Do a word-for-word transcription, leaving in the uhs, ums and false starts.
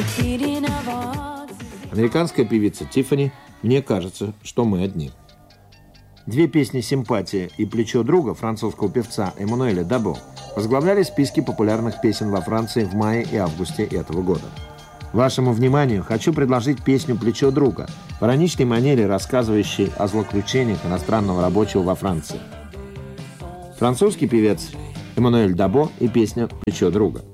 Американская певица Тиффани «Мне кажется, что мы одни». Две песни «Симпатия» и «Плечо друга» французского певца Эммануэля Дабо возглавляли списки популярных песен во Франции в мае и августе этого года. Вашему вниманию хочу предложить песню «Плечо друга» в ироничной манере, рассказывающей о злоключениях иностранного рабочего во Франции. Французский певец Эммануэль Дабо и песня «Плечо друга».